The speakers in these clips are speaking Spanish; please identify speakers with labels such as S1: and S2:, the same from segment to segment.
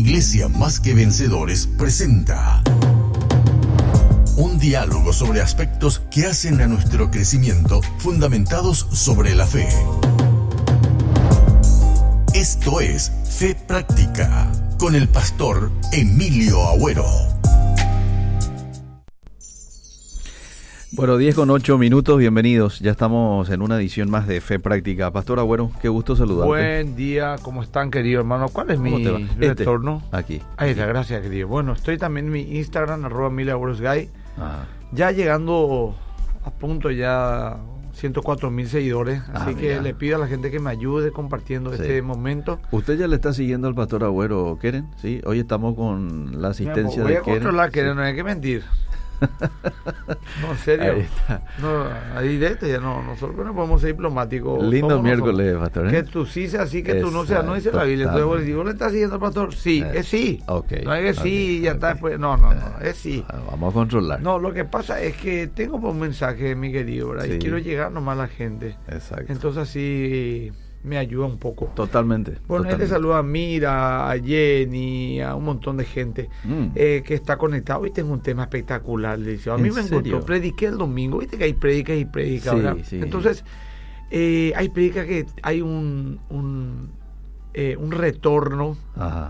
S1: Iglesia Más que Vencedores presenta un diálogo sobre aspectos que hacen a nuestro crecimiento fundamentados sobre la fe. Esto es Fe Práctica, con el pastor Emilio Agüero.
S2: Bueno, 10:08, bienvenidos. Ya estamos en una edición más de Fe Práctica. Pastor Agüero, qué gusto saludarte.
S3: Buen día, ¿cómo están, querido hermano? ¿Cuál es mi retorno?
S2: Aquí.
S3: Ahí está, gracias, querido. Bueno, estoy también en mi Instagram, @EmilioAgüerosGuy.
S2: Ajá.
S3: Ya llegando a punto ya 104,000 seguidores. Así que
S2: mira,
S3: le pido a la gente que me ayude compartiendo este momento.
S2: ¿Usted ya le está siguiendo al pastor Agüero, Keren? Sí, hoy estamos con la asistencia de Keren.
S3: Voy a controlar, Keren, no hay que mentir. No, en serio.
S2: Ahí está.
S3: No, ahí directo ya no. Nosotros no podemos ser diplomáticos.
S2: Lindo miércoles, pastor.
S3: Que tú sí seas así, que tú no seas, no dice la Biblia. Entonces, si vos le estás siguiendo al pastor, sí, es sí.
S2: Okay,
S3: no es que sí, ya está después. No, es sí.
S2: Vamos a controlar.
S3: No, lo que pasa es que tengo un mensaje, mi querido, ¿verdad?
S2: Sí.
S3: Y quiero llegar nomás a la gente.
S2: Exacto.
S3: Entonces así me ayuda un poco.
S2: Totalmente.
S3: Bueno, él le saluda a Mira, a Jenny, a un montón de gente que está conectado. Y tengo un tema espectacular. Le dice, a mí me encantó. Prediqué el domingo. Viste que hay predicas y predicas,
S2: sí,
S3: ¿verdad?
S2: Sí.
S3: Entonces, hay predicas que hay un retorno.
S2: Ajá.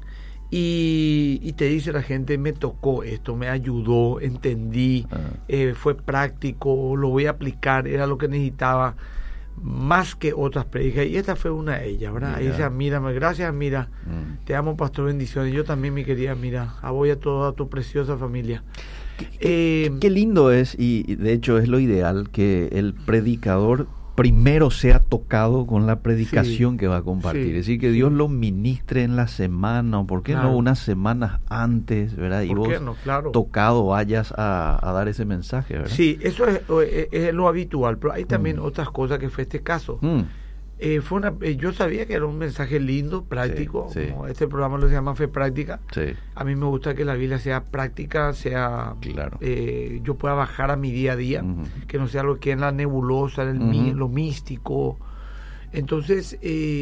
S3: Y te dice la gente, me tocó esto, me ayudó, entendí, fue práctico, lo voy a aplicar, era lo que necesitaba. Más que otras predicas, y esta fue una de ellas, ¿verdad? Ahí dice, mira, gracias, mira, te amo, pastor, bendiciones. Yo también, mi querida, mira, voy a toda tu preciosa familia.
S2: Qué lindo es, y de hecho es lo ideal, que el predicador primero sea tocado con la predicación que va a compartir. Es decir, que Dios lo ministre en la semana, o por qué no unas semanas antes, ¿verdad? Y vos tocado vayas a dar ese mensaje, ¿verdad? Sí,
S3: eso es lo habitual, pero hay también otras cosas que fue este caso. Yo sabía que era un mensaje lindo, práctico, como este programa lo se llama Fe Práctica. A mí me gusta que la Biblia sea práctica, sea yo pueda bajar a mi día a día, que no sea lo que es la nebulosa, lo místico. Entonces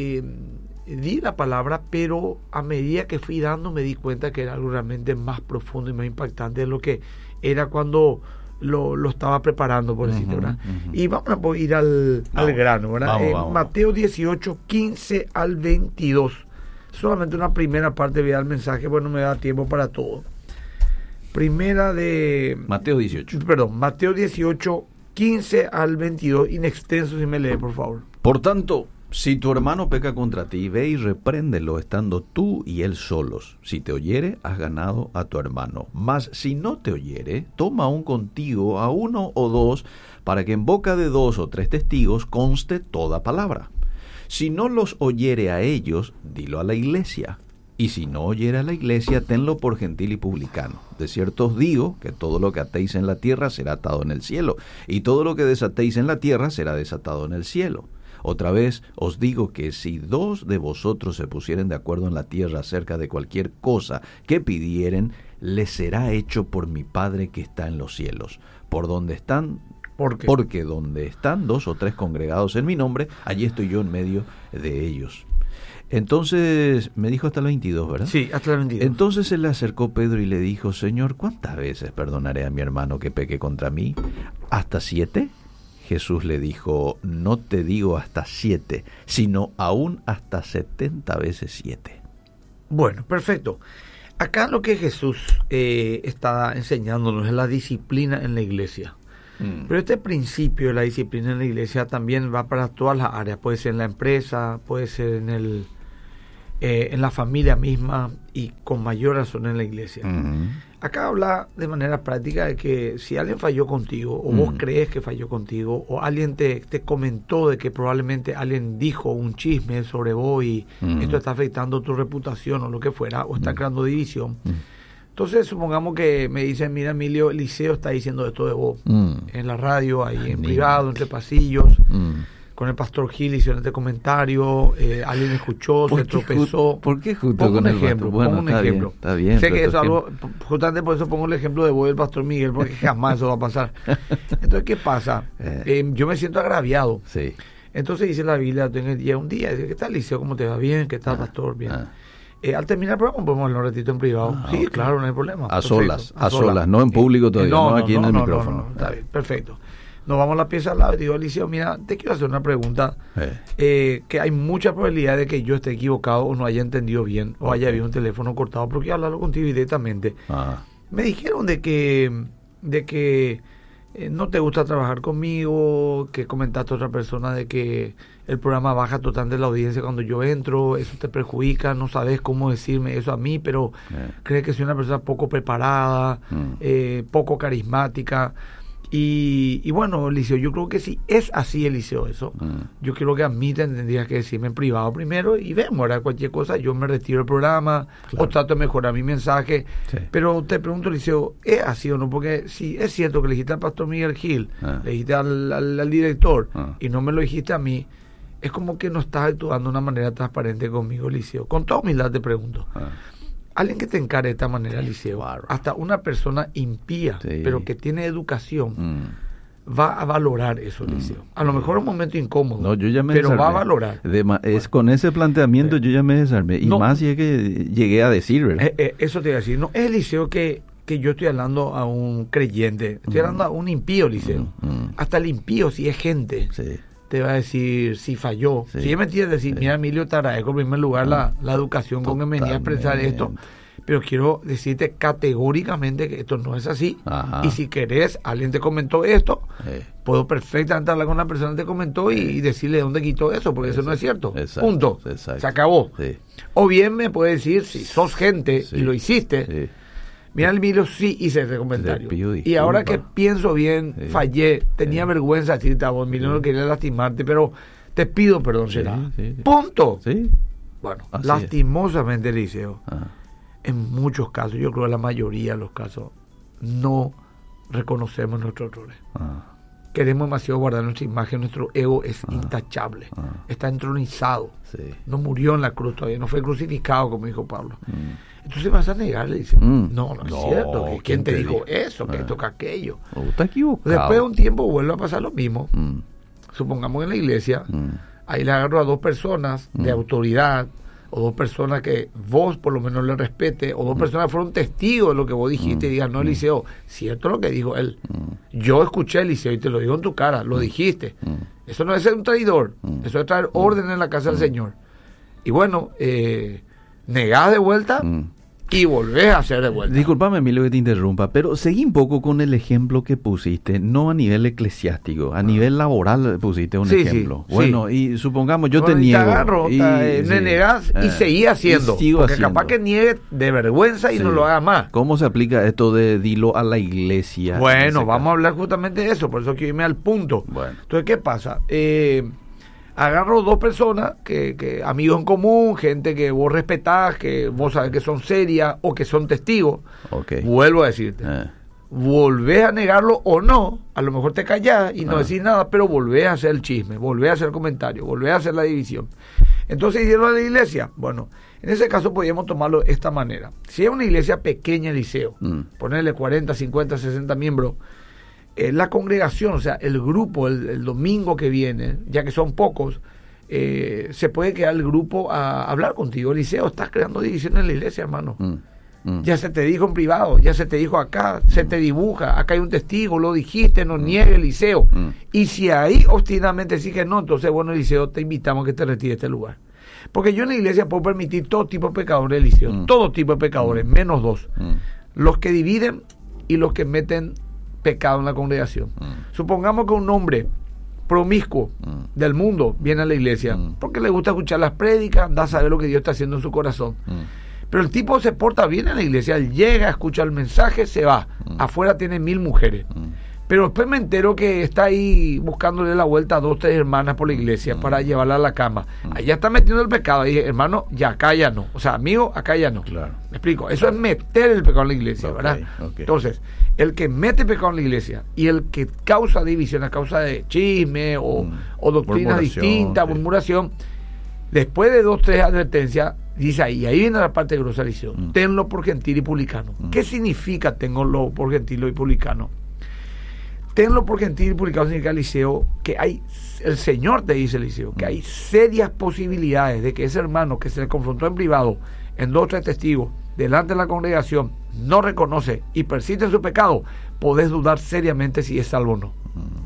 S3: di la palabra, pero a medida que fui dando me di cuenta que era algo realmente más profundo y más impactante de lo que era cuando lo estaba preparando, por decirlo, ¿verdad? Y vamos a ir al grano, ¿verdad? Vamos. Mateo 18, 15 al 22. Solamente una primera parte voy a dar el mensaje, bueno, me da tiempo para todo. Primera de...
S2: Mateo 18.
S3: Perdón, Mateo 18, 15 al 22, in extenso, si me lee, por favor.
S2: Por tanto, si tu hermano peca contra ti, ve y repréndelo estando tú y él solos. Si te oyere, has ganado a tu hermano. Mas si no te oyere, toma aún contigo a uno o dos, para que en boca de 2 o 3 testigos conste toda palabra. Si no los oyere a ellos, dilo a la iglesia. Y si no oyere a la iglesia, tenlo por gentil y publicano. De cierto os digo que todo lo que atéis en la tierra será atado en el cielo, y todo lo que desatéis en la tierra será desatado en el cielo. Otra vez os digo que si 2 de vosotros se pusieren de acuerdo en la tierra acerca de cualquier cosa que pidieren, les será hecho por mi Padre que está en los cielos. Porque donde están 2 o 3 congregados en mi nombre, allí estoy yo en medio de ellos. Entonces, me dijo hasta el 22, ¿verdad?
S3: Sí, hasta el 22.
S2: Entonces se le acercó Pedro y le dijo, Señor, ¿cuántas veces perdonaré a mi hermano que peque contra mí? ¿Hasta 7? Jesús le dijo, no te digo hasta 7, sino aún hasta 70 veces 7.
S3: Bueno, perfecto. Acá lo que Jesús está enseñándonos es la disciplina en la iglesia. Pero este principio de la disciplina en la iglesia también va para todas las áreas. Puede ser en la empresa, puede ser en la familia misma y con mayor razón en la iglesia. Acá habla de manera práctica de que si alguien falló contigo, o vos crees que falló contigo, o alguien te comentó de que probablemente alguien dijo un chisme sobre vos y esto está afectando tu reputación o lo que fuera, o está creando división. Entonces supongamos que me dicen, mira Emilio, Eliseo está diciendo esto de vos en la radio, ahí en privado, entre pasillos. Con el pastor Gil hicieron este comentario, alguien escuchó, se tropezó.
S2: ¿Por qué justo con el pastor?
S3: Bueno, pongo un ejemplo.
S2: Está bien.
S3: Sé que eso algo, justamente por eso pongo el ejemplo de vos del pastor Miguel, porque jamás eso va a pasar. Entonces, ¿qué pasa? Yo me siento agraviado.
S2: Sí.
S3: Entonces dice la Biblia, un día, dice, ¿qué tal, Eliseo? ¿Cómo te va? Bien, ¿qué tal, pastor? Bien. Al terminar el programa podemos hablar un ratito en privado. Sí, okay. Claro, no hay problema.
S2: A solas, no en público todavía, no aquí en el micrófono.
S3: No, está bien, perfecto. Nos vamos a la pieza al lado y digo, Eliseo, mira, te quiero hacer una pregunta que hay mucha probabilidad de que yo esté equivocado o no haya entendido bien o haya habido un teléfono cortado, porque hablarlo contigo directamente. Me dijeron de que no te gusta trabajar conmigo, que comentaste a otra persona de que el programa baja totalmente la audiencia cuando yo entro, eso te perjudica, no sabes cómo decirme eso a mí, pero crees que soy una persona poco preparada, poco carismática. Y bueno, Eliseo, yo creo que si es así, Eliseo, eso, yo creo que a mí tendrías que decirme en privado primero y vemos, ¿verdad? Cualquier cosa, yo me retiro del programa, o trato de mejorar mi mensaje, pero te pregunto, Eliseo, ¿es así o no? Porque si es cierto que le dijiste al pastor Miguel Gil, le dijiste al director, y no me lo dijiste a mí, es como que no estás actuando de una manera transparente conmigo, Eliseo. Con toda humildad te pregunto. Alguien que te encare de esta manera, Eliseo, hasta una persona impía, pero que tiene educación, va a valorar eso, Eliseo. A lo mejor es un momento incómodo, pero va a valorar.
S2: Con ese planteamiento yo ya me desarmé. Y más si es que llegué a decir, ¿verdad?
S3: Eso te iba a decir. No es, Eliseo, que yo estoy hablando a un creyente. Estoy hablando a un impío, Eliseo. Hasta el impío, si es gente, te va a decir si falló. Si es mentira, decir, mira, Emilio, te agradezco en primer lugar la educación con que me venía a expresar esto, pero quiero decirte categóricamente que esto no es así. Y si querés, alguien te comentó esto, puedo perfectamente hablar con la persona que te comentó y decirle de dónde quitó eso, porque eso no es cierto. Punto. Se acabó. O bien me puede decir, si sos gente y lo hiciste, mira, Emilio, sí hice ese comentario. Y ahora que pienso bien, fallé, tenía vergüenza de decirte a vos, Emilio, no quería lastimarte, pero te pido perdón, será. Punto. Bueno, así lastimosamente, Eliseo, en muchos casos, yo creo que la mayoría de los casos, no reconocemos nuestros errores. Queremos demasiado guardar nuestra imagen, nuestro ego es intachable, está entronizado, no murió en la cruz todavía, no fue crucificado, como dijo Pablo. Entonces vas a negarle, dice, no es cierto, ¿quién te dijo eso? Que esto, que aquello.
S2: Está equivocado.
S3: Después de un tiempo vuelve a pasar lo mismo. Supongamos en la iglesia, ahí le agarro a dos personas de autoridad, o dos personas que vos por lo menos le respete, o dos personas que fueron testigos de lo que vos dijiste y digan, no, Eliseo, cierto lo que dijo él. Yo escuché, Eliseo, y te lo digo en tu cara, lo dijiste. Eso no es ser un traidor, eso es traer orden en la casa del Señor. Y bueno, negás de vuelta y volvés a hacer de vuelta.
S2: Disculpame, Emilio, que te interrumpa, pero seguí un poco con el ejemplo que pusiste, no a nivel eclesiástico, a nivel laboral pusiste un ejemplo. Bueno, y supongamos yo te niego.
S3: Te agarro, me negás y seguí haciendo. Porque capaz que niegue de vergüenza y no lo haga más.
S2: ¿Cómo se aplica esto de dilo a la iglesia?
S3: Bueno, vamos a hablar justamente de eso, por eso quiero irme al punto. Entonces, ¿qué pasa? Agarro dos personas, que amigos en común, gente que vos respetás, que vos sabés que son serias o que son testigos. Vuelvo a decirte, volvés a negarlo o no, a lo mejor te callás y no decís nada, pero volvés a hacer el chisme, volvés a hacer el comentario, volvés a hacer la división. Entonces, ¿hicieron a la iglesia? Bueno, en ese caso podríamos tomarlo de esta manera. Si es una iglesia pequeña, Eliseo, ponerle 40, 50, 60 miembros, la congregación, o sea, el grupo, el domingo que viene, ya que son pocos, se puede quedar el grupo a hablar contigo. Eliseo, estás creando división en la iglesia, hermano. Ya se te dijo en privado, ya se te dijo acá, se te dibuja, acá hay un testigo, lo dijiste, no niegue, Eliseo. Y si ahí obstinadamente decís que no, entonces, bueno, Eliseo, te invitamos a que te retires de este lugar. Porque yo en la iglesia puedo permitir todo tipo de pecadores, Eliseo, todo tipo de pecadores, menos dos. Los que dividen y los que meten pecado en la congregación. Supongamos que un hombre promiscuo del mundo viene a la iglesia porque le gusta escuchar las prédicas, da a saber lo que Dios está haciendo en su corazón. Pero el tipo se porta bien en la iglesia, él llega, escucha el mensaje, se va. Afuera tiene 1000 mujeres. Pero después me entero que está ahí buscándole la vuelta a 2, 3 hermanas por la iglesia para llevarla a la cama. Allá está metiendo el pecado. Ahí, hermano, ya acá ya no. O sea, amigo, acá ya no. ¿Me explico? Eso es meter el pecado en la iglesia, ¿verdad? Entonces, el que mete pecado en la iglesia y el que causa división a causa de chisme o doctrinas distintas, murmuración, después de 2, 3 advertencias, dice ahí viene la parte grosa de edición. Tenlo por gentil y publicano. ¿Qué significa tenlo por gentil y publicano? tenlo por gentil y publicado significa, Eliseo, que hay, el Señor te dice, Eliseo, que hay serias posibilidades de que ese hermano que se le confrontó en privado, en 2 o 3 testigos, delante de la congregación, no reconoce y persiste en su pecado, podés dudar seriamente si es salvo o no.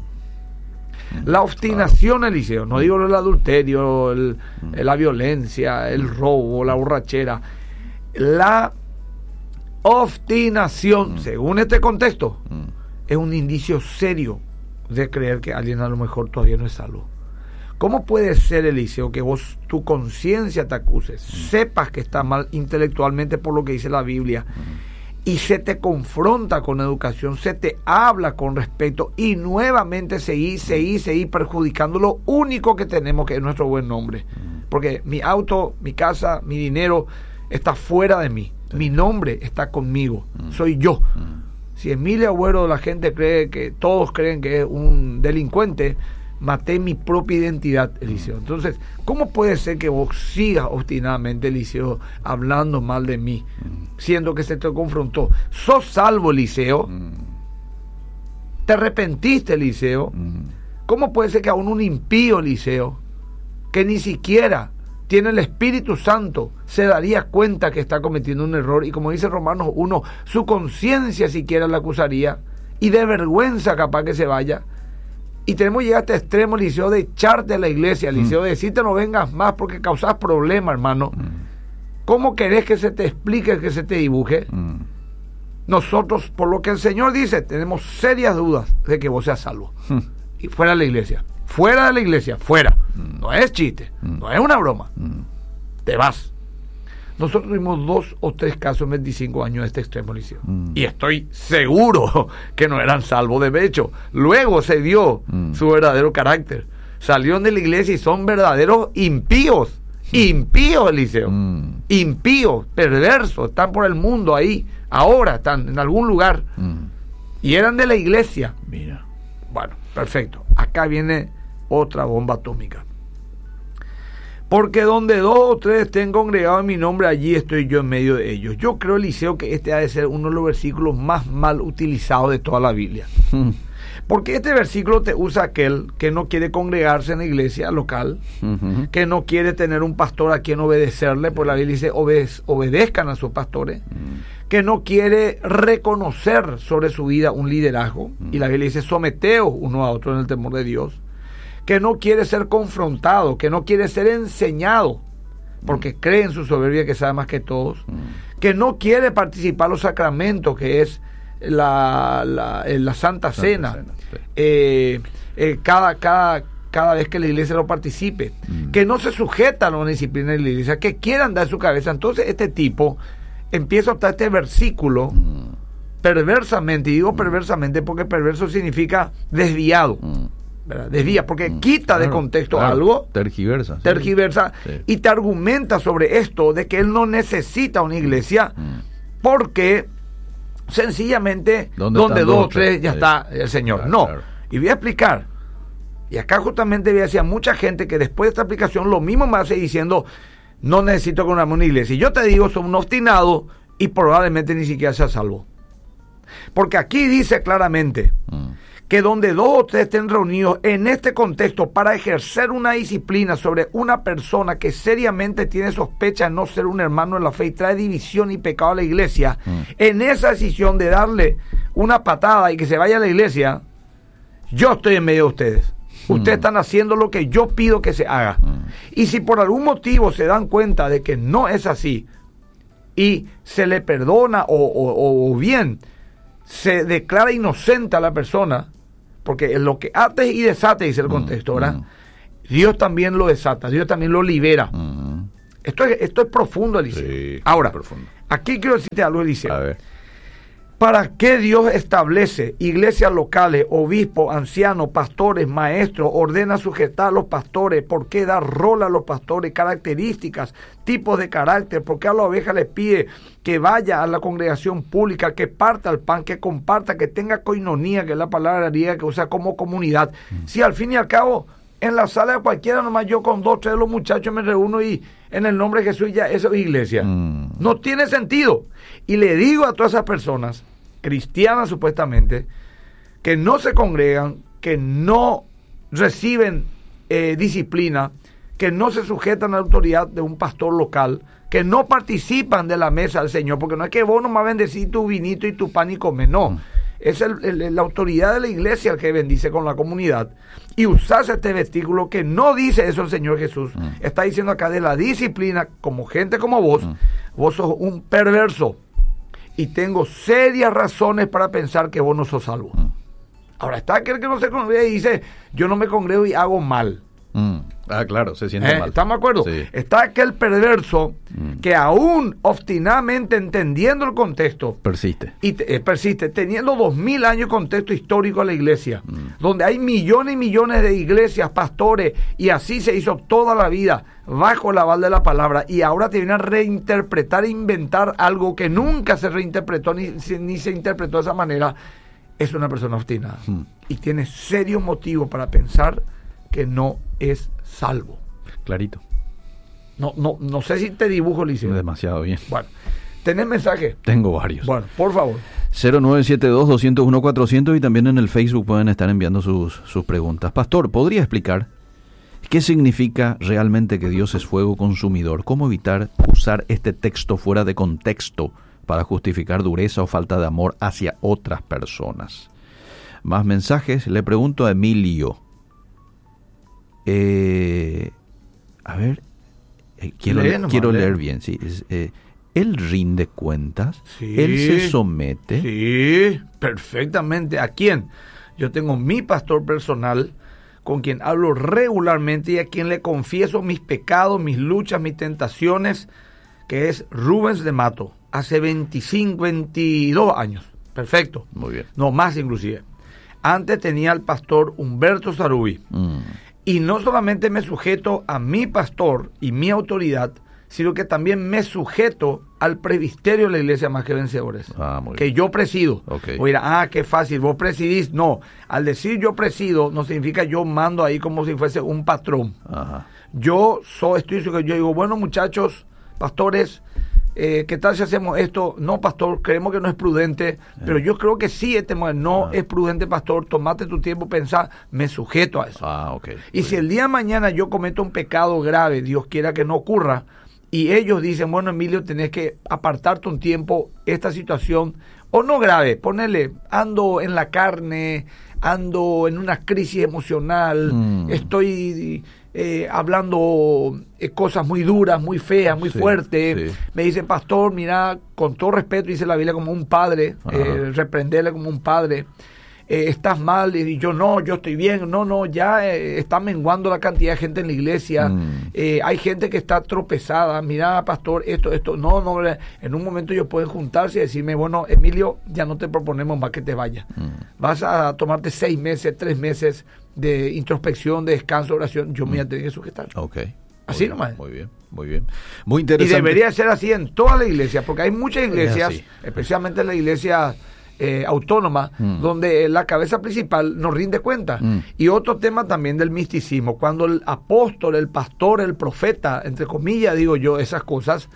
S3: La obstinación, Eliseo, no digo el adulterio, la violencia, el robo, la borrachera, la obstinación, según este contexto, es un indicio serio de creer que alguien a lo mejor todavía no es salvo. ¿Cómo puede ser, Eliseo, que vos, tu conciencia te acuse, sepas que está mal intelectualmente por lo que dice la Biblia, y se te confronta con educación, se te habla con respeto, y nuevamente seguís perjudicando lo único que tenemos, que es nuestro buen nombre? Porque mi auto, mi casa, mi dinero está fuera de mí, mi nombre está conmigo, soy yo. Si Emilia Agüero, la gente todos creen que es un delincuente, maté mi propia identidad, Eliseo. Entonces, ¿cómo puede ser que vos sigas obstinadamente, Eliseo, hablando mal de mí, siendo que se te confrontó? ¿Sos salvo, Eliseo? ¿Te arrepentiste, Eliseo? ¿Cómo puede ser que aún un impío, Eliseo, que ni siquiera tiene el Espíritu Santo, se daría cuenta que está cometiendo un error? Y como dice Romanos 1, su conciencia siquiera la acusaría, y de vergüenza capaz que se vaya. Y tenemos que llegar a este extremo, Eliseo, de echarte a la iglesia, Eliseo, de decirte no vengas más porque causas problemas, hermano. ¿Cómo querés que se te explique, que se te dibuje? Nosotros, por lo que el Señor dice, tenemos serias dudas de que vos seas salvo. Y fuera de la iglesia, fuera. No es chiste, no es una broma. Te vas. Nosotros tuvimos 2 o 3 casos en 25 años de este extremo, Eliseo. Y estoy seguro que no eran salvos. De hecho, luego se dio su verdadero carácter. Salieron de la iglesia y son verdaderos impíos. Impíos, Eliseo. Impíos, perversos. Están por el mundo ahí. Ahora están en algún lugar. Y eran de la iglesia.
S2: Mira.
S3: Bueno, perfecto. Acá viene otra bomba atómica. Porque donde 2 o 3 estén congregados en mi nombre, allí estoy yo en medio de ellos. Yo creo, Eliseo, que este ha de ser uno de los versículos más mal utilizados de toda la Biblia. Porque este versículo te usa aquel que no quiere congregarse en la iglesia local, que no quiere tener un pastor a quien obedecerle, porque la Biblia dice obedezcan a sus pastores, que no quiere reconocer sobre su vida un liderazgo, y la Biblia dice someteos uno a otro en el temor de Dios, que no quiere ser confrontado, que no quiere ser enseñado, porque cree en su soberbia que sabe más que todos, que no quiere participar en los sacramentos, que es la Santa Cena, cada vez que la iglesia lo participe, que no se sujeta a la disciplina de la iglesia, que quiere andar en su cabeza. Entonces este tipo empieza a optar este versículo perversamente, y digo perversamente porque perverso significa desviado, ¿verdad? Desvía, porque quita de contexto algo,
S2: tergiversa,
S3: sí. Y te argumenta sobre esto de que él no necesita una iglesia, porque sencillamente donde 2 o 3 ya está el Señor. Claro. Y voy a explicar, y acá justamente voy a decir a mucha gente que después de esta aplicación lo mismo me hace diciendo no necesito que una iglesia. Y yo te digo, son un obstinado y probablemente ni siquiera sea salvo, porque aquí dice claramente que donde 2 o 3 estén reunidos en este contexto para ejercer una disciplina sobre una persona que seriamente tiene sospecha de no ser un hermano en la fe y trae división y pecado a la iglesia, en esa decisión de darle una patada y que se vaya a la iglesia, yo estoy en medio de ustedes. Ustedes están haciendo lo que yo pido que se haga. Y si por algún motivo se dan cuenta de que no es así y se le perdona o bien se declara inocente a la persona, porque lo que ates y desates, dice el contexto, ¿verdad? Dios también lo desata, Dios también lo libera. Esto es profundo, Eliseo. Sí, ahora, profundo. Aquí quiero decirte algo, Eliseo. A ver. ¿Para qué Dios establece iglesias locales, obispos, ancianos, pastores, maestros, ordena sujetar a los pastores? ¿Por qué da rol a los pastores, características, tipos de carácter? ¿Por qué a la oveja le pide que vaya a la congregación pública, que parta el pan, que comparta, que tenga coinonía, que es la palabra griega que usa como comunidad? Si al fin y al cabo, en la sala de cualquiera, nomás yo con 2 o 3 de los muchachos me reúno y en el nombre de Jesús ya eso es iglesia. No tiene sentido. Y le digo a todas esas personas cristianas supuestamente que no se congregan, que no reciben disciplina, que no se sujetan a la autoridad de un pastor local, que no participan de la mesa del Señor, porque no es que vos nomás bendecís tu vinito y tu pan y comes, no. Es la autoridad de la iglesia el que bendice con la comunidad. Y usás este versículo que no dice eso el Señor Jesús. Está diciendo acá de la disciplina, como gente como vos, vos sos un perverso. Y tengo serias razones para pensar que vos no sos salvo. Ahora está aquel que no se congrega y dice, yo no me congrego y hago mal.
S2: Claro, se siente mal.
S3: ¿Estamos de acuerdo?
S2: Sí.
S3: Está aquel perverso que aún obstinadamente entendiendo el contexto
S2: persiste
S3: y persiste, teniendo 2000 años de contexto histórico de la iglesia, donde hay millones y millones de iglesias, pastores, y así se hizo toda la vida bajo el aval de la palabra, y ahora te vienen a reinterpretar e inventar algo que nunca se reinterpretó ni se interpretó de esa manera. Es una persona obstinada y tiene serios motivos para pensar que no es salvo.
S2: Clarito.
S3: No sé si te dibujo, Liceo.
S2: Demasiado bien.
S3: Bueno, ¿tenés mensaje?
S2: Tengo varios.
S3: Bueno, por favor.
S2: 0972-201-400 y también en el Facebook pueden estar enviando sus preguntas. Pastor, ¿podría explicar qué significa realmente que Dios es fuego consumidor? ¿Cómo evitar usar este texto fuera de contexto para justificar dureza o falta de amor hacia otras personas? Más mensajes. Le pregunto a Emilio. A ver, quiero leer bien. Sí, él rinde cuentas,
S3: sí,
S2: él se somete.
S3: Sí, perfectamente. ¿A quién? Yo tengo mi pastor personal con quien hablo regularmente y a quien le confieso mis pecados, mis luchas, mis tentaciones, que es Rubens de Mato, hace 22 años. Perfecto.
S2: Muy bien.
S3: No, más inclusive. Antes tenía al pastor Humberto Sarubi. Y no solamente me sujeto a mi pastor y mi autoridad, sino que también me sujeto al presbiterio de la iglesia Más que Vencedores, que yo presido.
S2: Okay.
S3: O dirá, qué fácil, vos presidís. No, al decir yo presido, no significa yo mando ahí como si fuese un patrón.
S2: Ajá.
S3: Yo digo, bueno, muchachos, pastores, ¿qué tal si hacemos esto? No, pastor, creemos que no es prudente, pero yo creo que sí, es prudente, pastor, tomate tu tiempo, pensá, me sujeto a eso.
S2: Okay.
S3: Y si el día de mañana yo cometo un pecado grave, Dios quiera que no ocurra, y ellos dicen, bueno, Emilio, tenés que apartarte un tiempo, esta situación, o no grave, ponele, ando en la carne, ando en una crisis emocional, estoy hablando cosas muy duras, muy feas, muy fuertes. Me dicen, pastor, mira, con todo respeto, dice la Biblia, como un padre, reprenderle como un padre. Estás mal, y yo estoy bien. No, ya está menguando la cantidad de gente en la iglesia. Hay gente que está tropezada. Mira, pastor, esto, no. En un momento ellos pueden juntarse y decirme, bueno, Emilio, ya no te proponemos más que te vayas. Vas a tomarte 6 meses, 3 meses de introspección, de descanso, oración. Yo me voy a tener que sujetar.
S2: Okay.
S3: Así nomás.
S2: Muy bien. Muy interesante.
S3: Y debería ser así en toda la iglesia, porque hay muchas iglesias, especialmente en la iglesia autónoma, donde la cabeza principal nos rinde cuenta. Y otro tema también del misticismo, cuando el apóstol, el pastor, el profeta, entre comillas digo yo, esas cosas,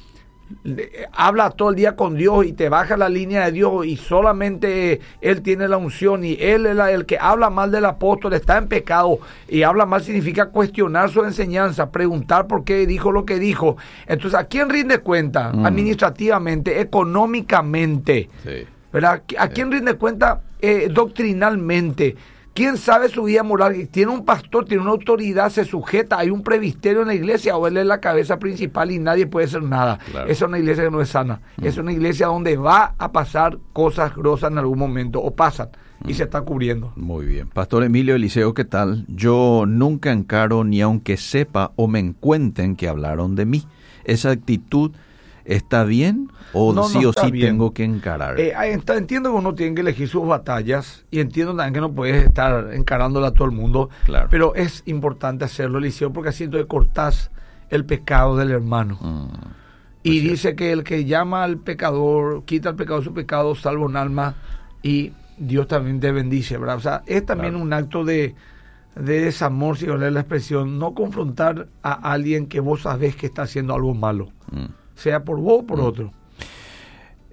S3: habla todo el día con Dios y te baja la línea de Dios y solamente él tiene la unción y él es el que habla mal del apóstol, está en pecado. Y habla mal significa cuestionar su enseñanza, preguntar por qué dijo lo que dijo. Entonces, ¿a quién rinde cuenta? Administrativamente, económicamente, ¿verdad? ¿A quién rinde cuenta doctrinalmente? ¿Quién sabe su vida moral? Tiene un pastor, tiene una autoridad, se sujeta, hay un presbiterio en la iglesia o él es la cabeza principal y nadie puede hacer nada. Claro. Esa es una iglesia que no es sana. Es una iglesia donde va a pasar cosas grosas en algún momento, o pasan, y se está cubriendo.
S2: Muy bien. Pastor Emilio Eliseo, ¿qué tal? Yo nunca encaro ni aunque sepa o me encuentren que hablaron de mí. ¿Esa actitud está bien o sí o sí bien. Tengo que encarar?
S3: Entiendo que uno tiene que elegir sus batallas y entiendo también que no puedes estar encarándola a todo el mundo, claro. Pero es importante hacerlo, Eliseo, porque así entonces cortás el pecado del hermano. Y dice que el que llama al pecador, quita al pecador su pecado, salva un alma y Dios también te bendice, ¿verdad? O sea, es también un acto de desamor, si vale la expresión, no confrontar a alguien que vos sabés que está haciendo algo malo. Sea por vos o por otro.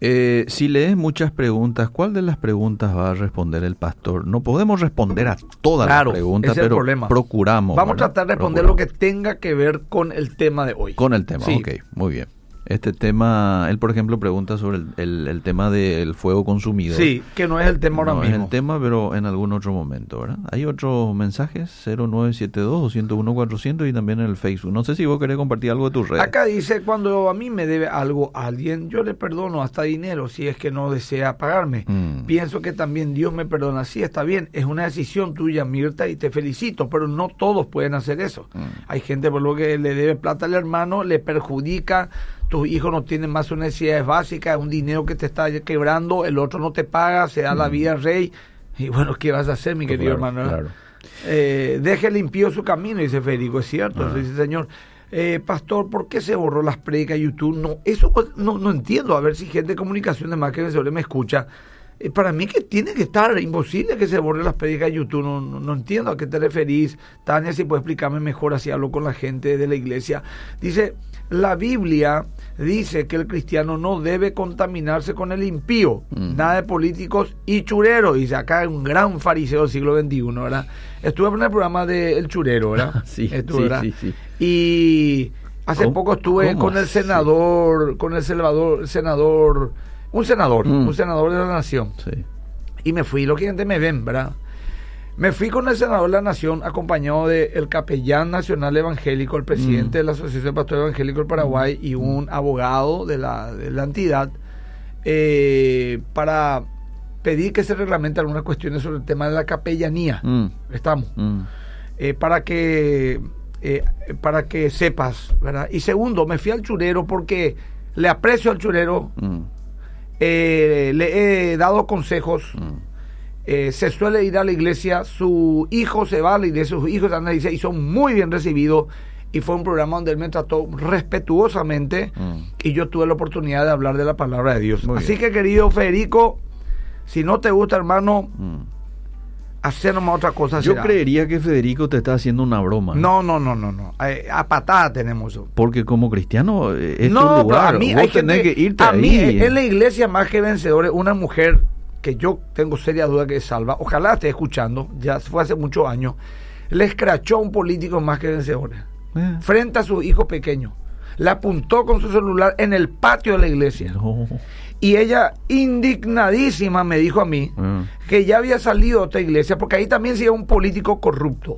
S2: Si lees muchas preguntas, ¿cuál de las preguntas va a responder el pastor? No podemos responder a todas las preguntas, pero procuramos.
S3: Vamos a tratar de responder lo que tenga que ver con el tema de hoy.
S2: Con el tema, sí. Ok, muy bien. Este tema, él por ejemplo pregunta sobre el tema del fuego consumido.
S3: Sí, que no es el tema ahora mismo.
S2: No es el tema, pero en algún otro momento, ¿verdad? Hay otros mensajes, 0972-201-400 y también en el Facebook. No sé si vos querés compartir algo de tus redes.
S3: Acá dice, cuando a mí me debe algo a alguien, yo le perdono hasta dinero si es que no desea pagarme. Pienso que también Dios me perdona. Sí, está bien, es una decisión tuya, Mirta, y te felicito, pero no todos pueden hacer eso. Hay gente por lo que le debe plata al hermano, le perjudica. Tus hijos no tienen más sus necesidades básicas, un dinero que te está quebrando, el otro no te paga, se da la vida rey. Y bueno, ¿qué vas a hacer, mi querido hermano? Claro. Deje limpio su camino, dice Federico, es cierto, eso dice el Señor. Pastor, ¿por qué se borró las predicas de YouTube? No, eso no entiendo, a ver si gente de comunicación de Más que Vencedores me escucha. Para mí que tiene que estar imposible que se borre las predicas de YouTube. No entiendo a qué te referís. Tania, si puede explicarme mejor, así hablo con la gente de la iglesia. Dice, la Biblia dice que el cristiano no debe contaminarse con el impío. Nada de políticos y chureros. Dice acá un gran fariseo del siglo XXI, ¿verdad? Estuve en el programa de El Churero, ¿verdad?
S2: Sí.
S3: Y hace poco estuve con el senador, un senador de la nación. Sí. Y me fui, lo que gente me ven, ¿verdad? Me fui con el senador de la nación acompañado del capellán nacional evangélico, el presidente de la Asociación de Pastores Evangélicos del Paraguay y un abogado de la entidad para pedir que se reglamente algunas cuestiones sobre el tema de la capellanía. Estamos. Para que sepas, ¿verdad? Y segundo, me fui al churero porque le aprecio al churero. Le he dado consejos. Se suele ir a la iglesia, su hijo se va a la iglesia, sus hijos están a la iglesia y son muy bien recibidos. Y fue un programa donde él me trató respetuosamente y yo tuve la oportunidad de hablar de la palabra de Dios. Así que, querido Federico, si no te gusta, hermano, hacer nomás otra cosa.
S2: Yo creería que Federico te está haciendo una broma.
S3: No. A patada tenemos eso.
S2: Porque como cristiano es tu lugar.
S3: A mí hay que irte a mí en la iglesia Más que Vencedores, una mujer que yo tengo seria duda que es salva, ojalá esté escuchando, ya fue hace muchos años, le escrachó a un político Más que Vencedores frente a su hijo pequeño. Le apuntó con su celular en el patio de la iglesia. Y ella, indignadísima, me dijo a mí que ya había salido de otra iglesia, porque ahí también sigue un político corrupto.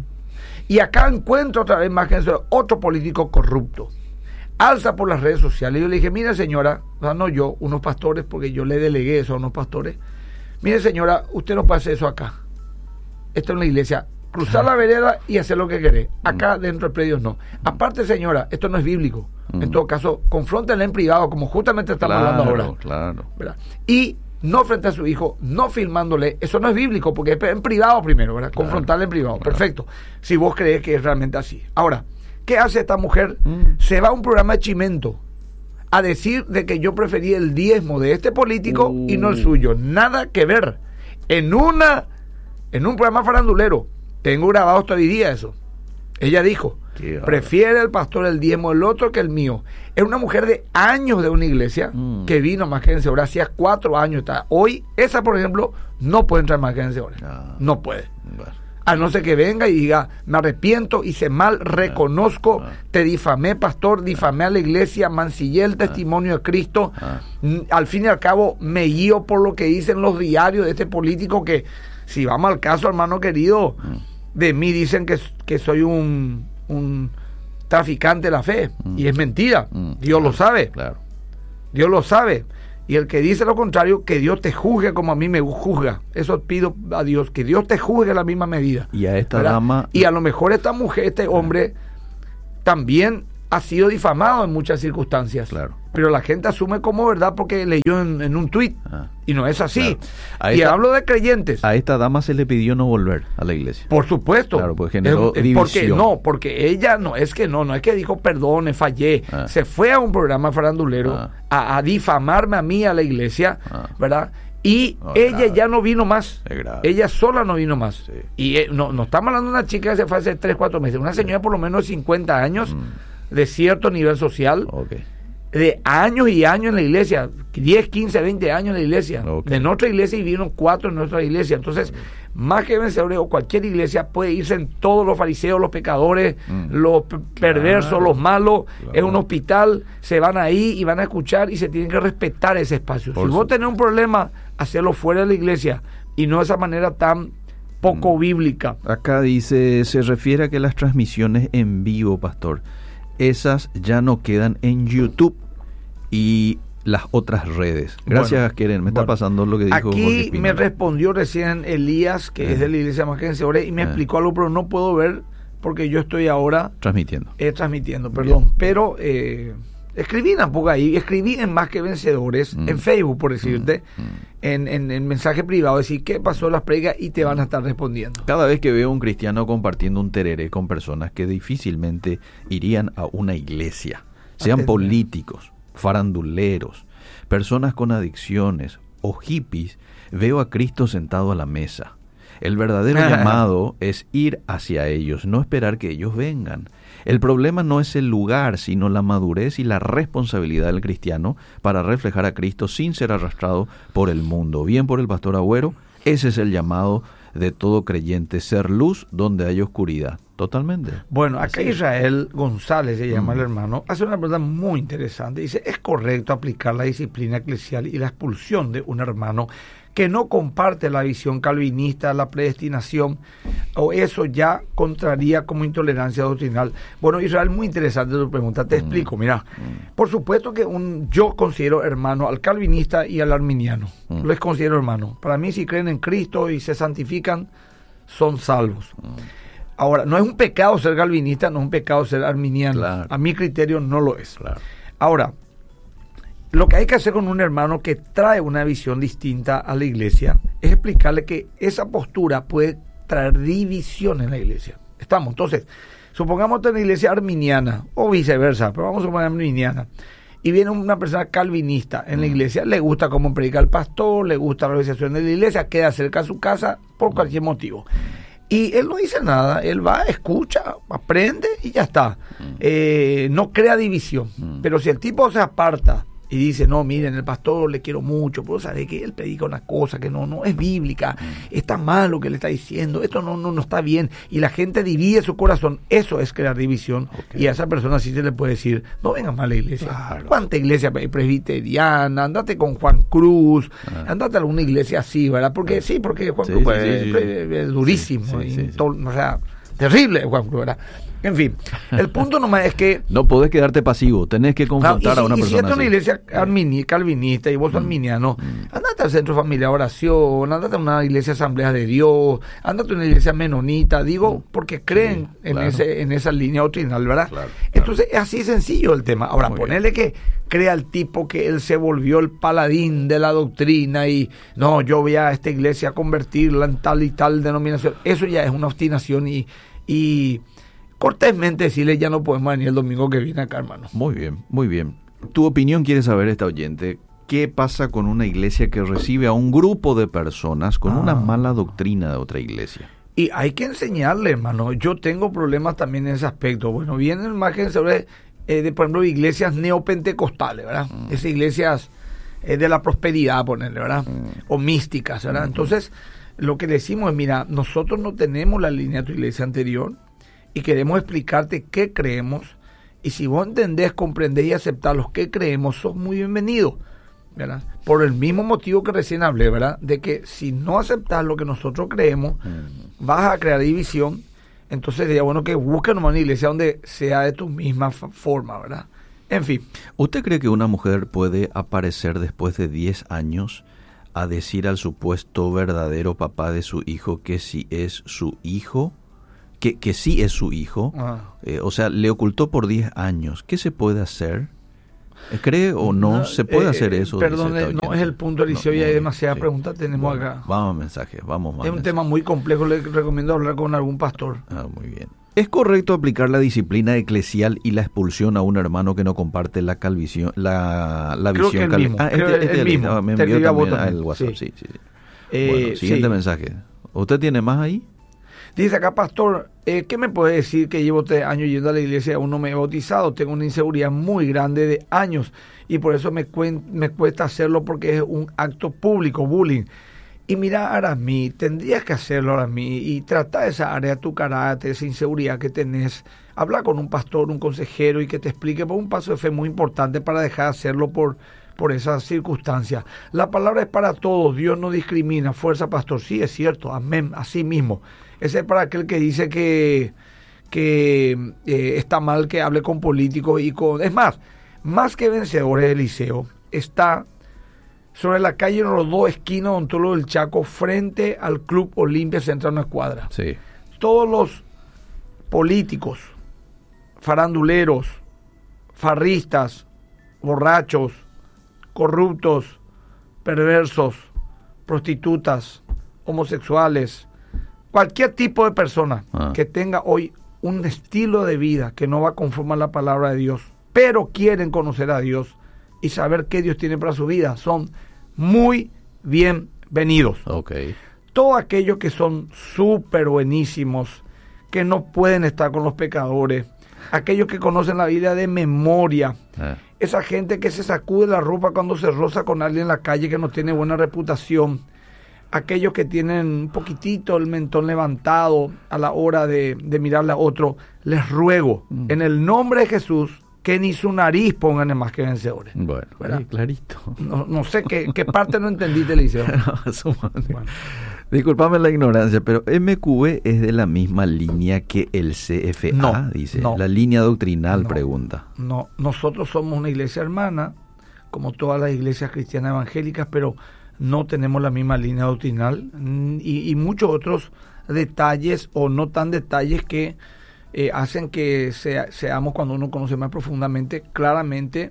S3: Y acá encuentro otra vez Más que otro político corrupto. Alza por las redes sociales. Y yo le dije, mire señora, no yo, unos pastores, porque yo le delegué eso a unos pastores. Mire señora, usted no puede hacer eso acá. Esta es una iglesia. Cruzar la vereda y hacer lo que querés. Acá dentro del predio no. Aparte señora, esto no es bíblico. En todo caso, confróntenla en privado, como justamente estamos hablando ahora.
S2: Claro.
S3: ¿Verdad? Y no frente a su hijo, no filmándole, eso no es bíblico, porque es en privado primero, ¿verdad? Claro. Confrontarle en privado, perfecto. Si vos crees que es realmente así. Ahora, ¿qué hace esta mujer? Se va a un programa de Chimento a decir de que yo preferí el diezmo de este político y no el suyo. Nada que ver. En un programa farandulero, tengo grabado hasta hoy día eso. Ella dijo, prefiere el pastor el diezmo del otro que el mío. Es una mujer de años de una iglesia que vino Más que Vencedores, hacía 4 años. Hoy, esa por ejemplo, no puede entrar Más que Vencedores. No puede. A no ser que venga y diga, me arrepiento, hice mal, reconozco, te difamé, pastor, difamé a la iglesia, mancillé el testimonio de Cristo. Al fin y al cabo, me guío por lo que dicen los diarios de este político que, si vamos al caso, hermano querido, de mí dicen que soy un traficante de la fe. Y es mentira. Dios lo sabe.
S2: Claro.
S3: Dios lo sabe. Y el que dice lo contrario, que Dios te juzgue como a mí me juzga. Eso pido a Dios, que Dios te juzgue a la misma medida.
S2: Y a esta
S3: ¿verdad?
S2: Dama...
S3: Y a lo mejor esta mujer, este hombre, también ha sido difamado en muchas circunstancias.
S2: Claro.
S3: Pero la gente asume como verdad porque leyó en un tuit. Y no es así.
S2: Claro.
S3: Y hablo de creyentes.
S2: A esta dama se le pidió no volver a la iglesia.
S3: Por supuesto.
S2: Claro, pues generó división.
S3: Porque ella no es que dijo perdone, fallé. Se fue a un programa farandulero a difamarme a mí, a la iglesia, ¿verdad? Y ella ya no vino más. Ella sola no vino más. Sí. Y no estamos hablando de una chica que se fue hace 3-4 meses. Una señora por lo menos de 50 años, de cierto nivel social. de años y años en la iglesia, 10, 15, 20 años en la iglesia, de nuestra iglesia, y vivieron 4 en nuestra iglesia. Entonces, más que vencedores, o cualquier iglesia puede irse en todos los fariseos, los pecadores, los perversos, los malos, es un hospital, se van ahí y van a escuchar y se tienen que respetar ese espacio. Si vos tenés un problema, hacerlo fuera de la iglesia y no de esa manera tan poco bíblica.
S2: Acá dice, se refiere a que las transmisiones en vivo, pastor, esas ya no quedan en YouTube y las otras redes. Gracias, Keren. Me está pasando lo que dijo
S3: aquí me respondió recién Elías, que es de la iglesia más que vencedores, y me explicó algo, pero no puedo ver porque yo estoy ahora transmitiendo, perdón. Pero escribí tampoco ahí, escribí en Más que Vencedores, en Facebook, por decirte, en mensaje privado, decir qué pasó en las predicas y te van a estar respondiendo.
S2: Cada vez que veo un cristiano compartiendo un tereré con personas que difícilmente irían a una iglesia, sean políticos, faranduleros, personas con adicciones o hippies, veo a Cristo sentado a la mesa. El verdadero llamado es ir hacia ellos, no esperar que ellos vengan. El problema no es el lugar, sino la madurez y la responsabilidad del cristiano para reflejar a Cristo sin ser arrastrado por el mundo. Bien por el pastor Agüero, ese es el llamado de todo creyente, ser luz donde hay oscuridad. Totalmente.
S3: Bueno, acá Israel González, se llama el hermano, hace una pregunta muy interesante. Dice, ¿es correcto aplicar la disciplina eclesial y la expulsión de un hermano que no comparte la visión calvinista, la predestinación, o eso ya contraría como intolerancia doctrinal? Bueno, Israel, muy interesante tu pregunta, te explico. Mira, por supuesto que yo considero hermano al calvinista y al arminiano, les considero hermano. Para mí, si creen en Cristo y se santifican, son salvos. Ahora, no es un pecado ser calvinista, no es un pecado ser arminiano. Claro. A mi criterio no lo es. Claro. Ahora, lo que hay que hacer con un hermano que trae una visión distinta a la iglesia es explicarle que esa postura puede traer división en la iglesia. Entonces, supongamos que en la iglesia arminiana, o viceversa, pero vamos a poner arminiana, y viene una persona calvinista en la iglesia, le gusta cómo predica el pastor, le gusta la organización de la iglesia, queda cerca de su casa por cualquier motivo. Y él no dice nada, él va, escucha, aprende y ya está. No crea división. Pero si el tipo se aparta y dice, no, miren, el pastor le quiero mucho, pero sabe que él predica una cosa que no es bíblica, está mal lo que le está diciendo, esto no está bien, y la gente divide su corazón, eso es crear división. Y a esa persona sí se le puede decir, no vengas más a la iglesia. Claro. ¿Cuánta iglesia presbiteriana? Andate con Juan Cruz, andate a alguna iglesia así, ¿verdad? Porque porque Juan Cruz es durísimo, o sea, terrible Juan Cruz, ¿verdad? En fin, el punto nomás es que...
S2: No podés quedarte pasivo, tenés que confrontar a una persona.
S3: Y si esta es una iglesia calvinista y vos sos arminiano, andate al centro familiar oración, andate a una iglesia asamblea de Dios, andate a una iglesia menonita, digo, porque creen en esa línea doctrinal, ¿verdad? Claro. Entonces es así sencillo el tema. Ahora, ponerle que crea el tipo que él se volvió el paladín de la doctrina y no, yo voy a esta iglesia a convertirla en tal y tal denominación, eso ya es una obstinación y cortésmente decirle, ya no podemos venir el domingo que viene acá, hermano.
S2: Muy bien, muy bien. Tu opinión quiere saber esta oyente. ¿Qué pasa con una iglesia que recibe a un grupo de personas con una mala doctrina de otra iglesia?
S3: Y hay que enseñarle, hermano. Yo tengo problemas también en ese aspecto. Bueno, vienen imágenes sobre, por ejemplo, iglesias neopentecostales, ¿verdad? Esas iglesias de la prosperidad, ponerle, ¿verdad? O místicas, ¿verdad? Entonces, lo que decimos es, mira, nosotros no tenemos la línea de tu iglesia anterior, y queremos explicarte qué creemos, y si vos entendés, comprendés y aceptás lo que creemos, sos muy bienvenido, ¿verdad? Por el mismo motivo que recién hablé, ¿verdad? De que si no aceptás lo que nosotros creemos, vas a crear división. Entonces sería bueno que busques una iglesia donde sea de tu misma forma, ¿verdad? En fin.
S2: ¿Usted cree que una mujer puede aparecer después de 10 años a decir al supuesto verdadero papá de su hijo que sí es su hijo? Que sí es su hijo, o sea, le ocultó por 10 años. ¿Qué se puede hacer? ¿Cree o no? ¿Se puede hacer eso?
S3: Perdón, no es el punto, Eliseo, y hay demasiadas preguntas tenemos acá.
S2: Vamos a mensajes, vamos más.
S3: Es un tema muy complejo, le recomiendo hablar con algún pastor.
S2: Muy bien. ¿Es correcto aplicar la disciplina eclesial y la expulsión a un hermano que no comparte la visión
S3: calvinista? El mismo.
S2: Me envió también el WhatsApp, sí. Bueno, siguiente mensaje. ¿Usted tiene más ahí?
S3: Dice acá, pastor, ¿qué me puede decir que llevo 3 años yendo a la iglesia y aún no me he bautizado? Tengo una inseguridad muy grande de años y por eso me cuesta hacerlo porque es un acto público, bullying. Y mira, Aramí, tendrías que hacerlo, Aramí, y tratar esa área de tu carácter, esa inseguridad que tenés. Habla con un pastor, un consejero y que te explique, por un paso de fe muy importante para dejar de hacerlo por esas circunstancias. La palabra es para todos, Dios no discrimina. Fuerza, pastor, sí, es cierto, amén, así mismo. Ese es para aquel que dice que está mal que hable con políticos y con... Es más que Vencedores, Eliseo, está sobre la calle Rodó, esquina Don Tolo del Chaco, frente al Club Olimpia Central, una cuadra.
S2: Sí.
S3: Todos los políticos, faranduleros, farristas, borrachos, corruptos, perversos, prostitutas, homosexuales, cualquier tipo de persona que tenga hoy un estilo de vida que no va conforme a la palabra de Dios, pero quieren conocer a Dios y saber qué Dios tiene para su vida, son muy bienvenidos.
S2: Okay.
S3: Todos aquellos que son súper buenísimos, que no pueden estar con los pecadores, aquellos que conocen la Biblia de memoria, esa gente que se sacude la ropa cuando se roza con alguien en la calle que no tiene buena reputación, aquellos que tienen un poquitito el mentón levantado a la hora de mirarle a otro, les ruego, en el nombre de Jesús, que ni su nariz pongan en Más que Vencedores.
S2: Bueno, clarito.
S3: No sé qué parte no entendiste, Eliseo.
S2: Bueno. Disculpame la ignorancia, pero MQB es de la misma línea que el CFA,
S3: no,
S2: dice.
S3: No,
S2: la línea doctrinal, pregunta.
S3: No, nosotros somos una iglesia hermana, como todas las iglesias cristianas evangélicas, pero no tenemos la misma línea doctrinal y muchos otros detalles o no tan detalles que hacen que seamos, cuando uno conoce más profundamente, claramente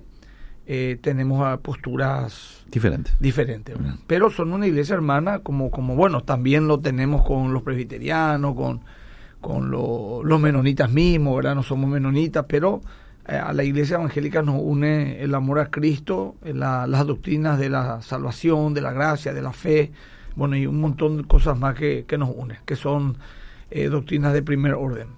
S3: tenemos posturas diferentes, ¿verdad? Pero son una iglesia hermana, como bueno, también lo tenemos con los presbiterianos, con los menonitas mismos, ¿verdad? No somos menonitas, pero a la iglesia evangélica nos une el amor a Cristo, las doctrinas de la salvación, de la gracia, de la fe, bueno, y un montón de cosas más que nos unen, que son doctrinas de primer orden.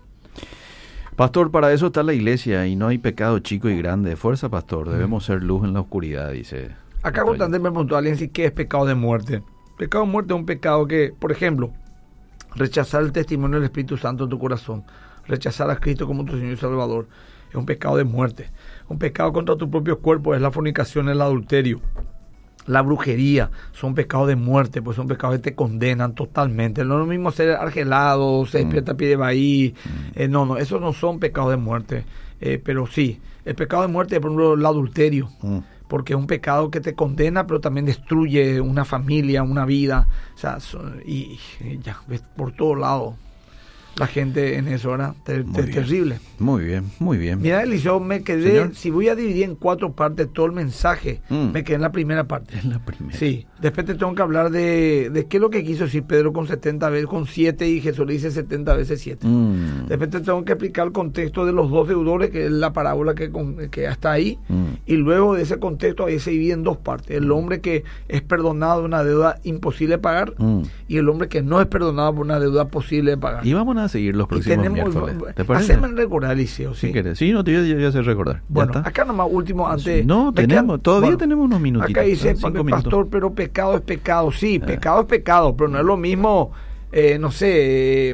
S2: Pastor, para eso está la iglesia y no hay pecado chico y grande. Fuerza, pastor, debemos ser luz en la oscuridad, dice.
S3: Acá constantemente me preguntó alguien si qué es pecado de muerte. Pecado de muerte es un pecado que, por ejemplo, rechazar el testimonio del Espíritu Santo en tu corazón, rechazar a Cristo como tu Señor y Salvador, es un pecado de muerte. Un pecado contra tu propio cuerpo es la fornicación, el adulterio, la brujería, son pecados de muerte, pues son pecados que te condenan totalmente. No es lo mismo ser argelado, se despierta a pie de bahí, no, esos no son pecados de muerte, pero sí, el pecado de muerte es, por ejemplo, el adulterio, porque es un pecado que te condena, pero también destruye una familia, una vida, o sea, y ya, ves por todos lados la gente en eso, ¿verdad? Terrible.
S2: Muy bien.
S3: Mira, Eliseo, me quedé, ¿señor? Si voy a dividir en 4 partes todo el mensaje, me quedé en la primera parte.
S2: En la primera.
S3: Sí, después te tengo que hablar de qué es lo que quiso decir Pedro con 70 veces, con 7, y Jesús le dice 70 veces 7. Después te tengo que explicar el contexto de los 2 deudores, que es la parábola que está ahí, y luego de ese contexto ahí se divide en 2 partes. El hombre que es perdonado de una deuda imposible de pagar, y el hombre que no es perdonado por una deuda posible de pagar.
S2: Y vamos a seguir los próximos miércoles. ¿Te parece?
S3: Haceme recordar, Eliseo, ¿sí?
S2: Sí, no, yo ya sé recordar.
S3: Bueno, acá nomás último, antes...
S2: No, todavía tenemos unos minutitos.
S3: Acá dice, pastor, pero pecado es pecado. Sí, pecado es pecado, pero no es lo mismo, no sé...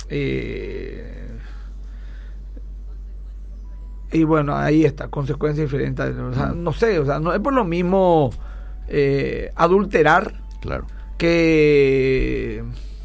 S3: y bueno, ahí está, consecuencias diferentes. O sea, no sé, o sea, no es por lo mismo adulterar,
S2: claro,
S3: que...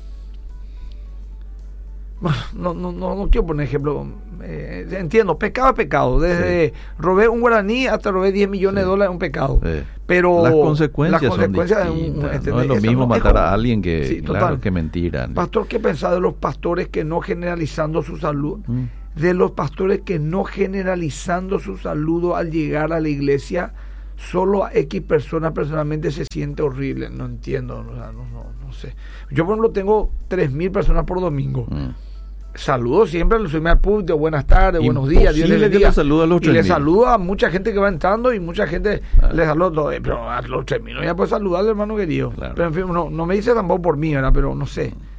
S3: Bueno, no quiero poner ejemplo. Entiendo, pecado es pecado. Desde robé un guaraní hasta robé 10 millones de dólares es un pecado. Pero
S2: las consecuencias son distintas. No es lo mismo matar a alguien que,
S3: sí,
S2: claro, que mentir.
S3: Pastor, ¿qué pensás de los pastores que no generalizando su salud? De los pastores que no generalizando su saludo al llegar a la iglesia, solo a X personas personalmente se siente horrible. No entiendo, no sé. Yo, por ejemplo, tengo 3,000 personas por domingo. Saludo siempre al subirme al público, buenas tardes, buenos días, Dios les bendiga. Y le saludo a mucha gente que va entrando y mucha gente le saludo, pero a los 3,000 no ya puedo saludarle, hermano querido. Claro. Pero en fin, no me dice tampoco por mí, ¿verdad? Pero no sé,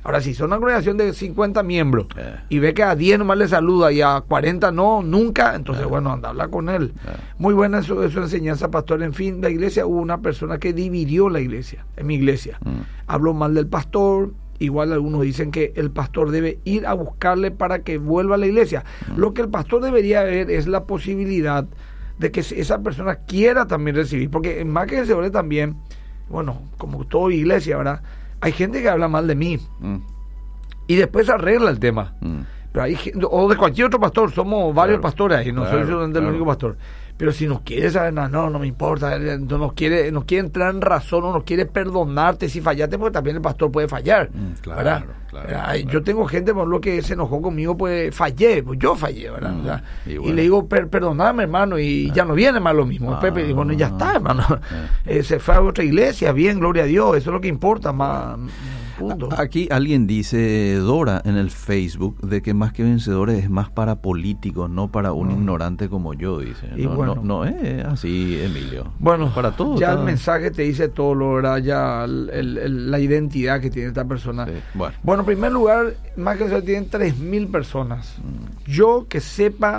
S3: Ahora, si son una congregación de 50 miembros y ve que a 10 nomás le saluda y a 40 no, nunca, entonces bueno, anda a hablar con él. Muy buena su enseñanza, pastor. En fin, la iglesia, hubo una persona que dividió la iglesia, en mi iglesia. Habló mal del pastor. Igual algunos dicen que el pastor debe ir a buscarle para que vuelva a la iglesia. Lo que el pastor debería ver es la posibilidad de que esa persona quiera también recibir, porque en más que vencedores también, bueno, como toda iglesia, ¿verdad? Hay gente que habla mal de mí y después arregla el tema. Pero hay gente, o de cualquier otro pastor, somos varios pastores ahí, no soy yo el único pastor. Pero si nos quiere saber, no me importa, no nos quiere entrar en razón, no nos quiere perdonarte si fallaste, porque también el pastor puede fallar. Claro. Yo tengo gente, por lo que se enojó conmigo, pues yo fallé, ¿verdad? Y le digo, perdoname, hermano, y ya no viene más lo mismo. Pepe, y bueno, ya está, hermano. Se fue a otra iglesia, bien, gloria a Dios, eso es lo que importa, más. Punto.
S2: Aquí alguien dice, Dora, en el Facebook, de que Más que Vencedores es más para políticos, no para un ignorante como yo, dice. No es así, Emilio.
S3: Bueno,
S2: para todos.
S3: Ya el mensaje te dice todo, lo verdad, ya la identidad que tiene esta persona. Sí. Bueno, en primer lugar, Más que Vencedores tienen 3.000 personas. Yo que sepa,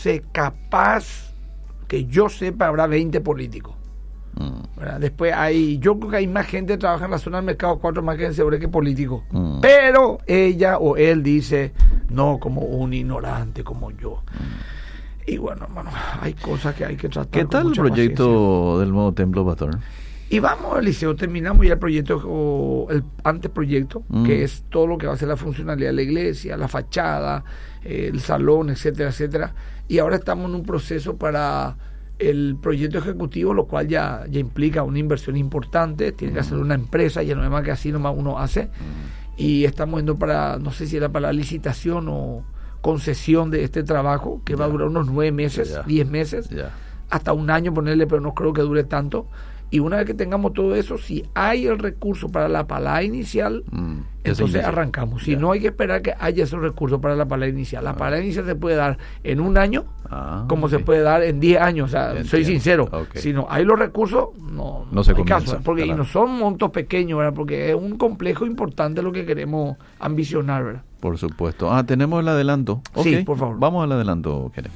S3: habrá 20 políticos. Después yo creo que hay más gente que trabaja en la zona del mercado 4 Más que Vencedores que políticos, pero ella o él dice no como un ignorante como yo. Y bueno, hermano, hay cosas que hay que tratar.
S2: ¿Qué tal el proyecto paciencia del nuevo templo, pastor?
S3: Y vamos, Eliseo, terminamos ya el proyecto o el anteproyecto, que es todo lo que va a ser la funcionalidad de la iglesia, la fachada, el salón, etcétera, etcétera. Y ahora estamos en un proceso para el proyecto ejecutivo, lo cual ya implica una inversión importante. Tiene que hacer una empresa, ya no es más que así nomás uno hace. Y estamos yendo para, no sé si era para la licitación o concesión de este trabajo, que va a durar unos 9 meses, 10 meses, hasta un año ponerle, pero no creo que dure tanto. Y una vez que tengamos todo eso, si hay el recurso para la palada inicial, entonces arrancamos. Si no, hay que esperar que haya esos recursos para la palada inicial. La palada inicial se puede dar en un año, como se puede dar en 10 años. O sea, soy sincero. Si no hay los recursos, no se hay caso. Porque y no son montos pequeños, ¿verdad? Porque es un complejo importante lo que queremos ambicionar, ¿verdad?
S2: Por supuesto. Tenemos el adelanto.
S3: Sí, por favor.
S2: Vamos al adelanto, Keren.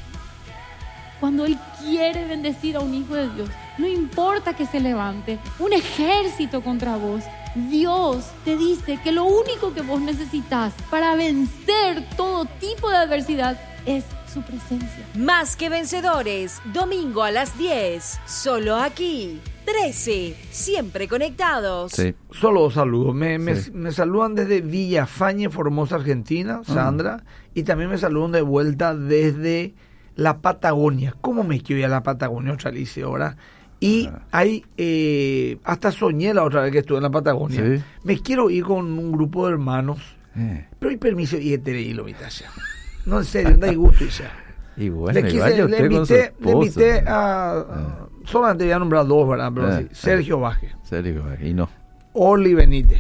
S4: Cuando Él quiere bendecir a un hijo de Dios, no importa que se levante un ejército contra vos, Dios te dice que lo único que vos necesitas para vencer todo tipo de adversidad es su presencia.
S5: Más que Vencedores, domingo a las 10, solo aquí, 13, siempre conectados.
S3: Sí. Solo saludos, me saludan desde Villafañe, Formosa, Argentina, Sandra, y también me saludan de vuelta desde la Patagonia. ¿Cómo me quiero ir a la Patagonia? Otra vez ahora. Y hay, hasta soñé la otra vez que estuve en la Patagonia. ¿Sí? Me quiero ir con un grupo de hermanos, pero hay permiso y lo ya. No, en serio, no hay gusto ya.
S2: Y bueno,
S3: le invité a solamente voy a nombrar 2, ¿verdad? Pero sí, Sergio Baje.
S2: Y no.
S3: Oli Benítez.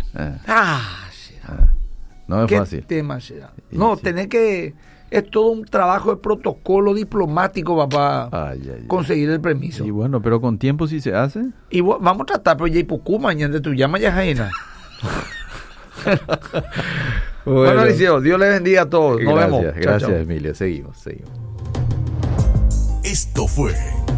S2: No es fácil.
S3: ¿Qué tema será? No, tenés que... Es todo un trabajo de protocolo diplomático para conseguir el permiso.
S2: Y bueno, pero con tiempo sí se hace.
S3: Y vamos a tratar, pero ya hay poco mañana tu llama ya jaina. Bueno, Eliseo, Dios le bendiga a todos. Nos vemos.
S2: Gracias, chao. Emilio. Seguimos.
S1: Esto fue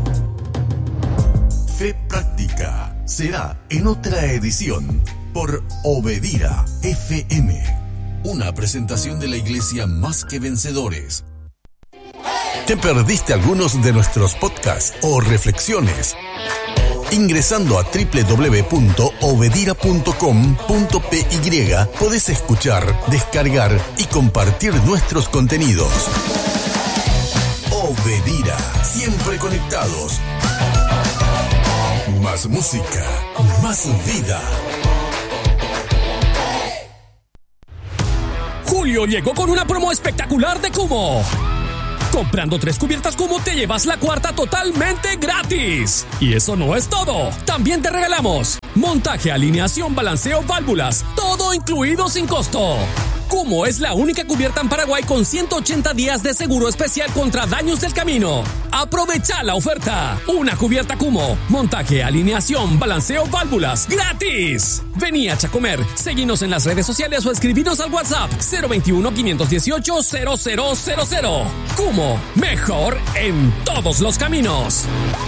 S1: Fe Práctica. Será en otra edición por Obedira FM. Una presentación de la iglesia Más que Vencedores. ¿Te perdiste algunos de nuestros podcasts o reflexiones? Ingresando a www.obedira.com.py podés escuchar, descargar y compartir nuestros contenidos. Obedira, siempre conectados. Más música, más vida.
S6: Julio llegó con una promo espectacular de Kummo. Comprando 3 cubiertas Kummo te llevas la 4ª totalmente gratis. Y eso no es todo. También te regalamos montaje, alineación, balanceo, válvulas, todo incluido sin costo. Kumo es la única cubierta en Paraguay con 180 días de seguro especial contra daños del camino. Aprovecha la oferta. Una cubierta Kumo, montaje, alineación, balanceo, válvulas, ¡gratis! Vení a Chacomer, seguinos en las redes sociales o escribinos al WhatsApp 021-518-0000. Kumo, mejor en todos los caminos.